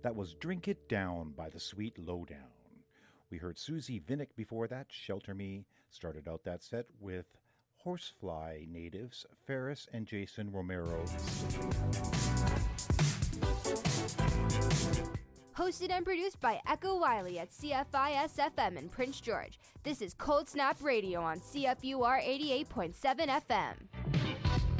That was Drink It Down by the Sweet Lowdown. We heard Susie Vinnick before that, Shelter Me. Started out that set with Horsefly natives Ferris and Jason Romero. Hosted and produced by Echo Wiley at CFIS-FM in Prince George. This is Cold Snap Radio on CFUR 88.7 FM.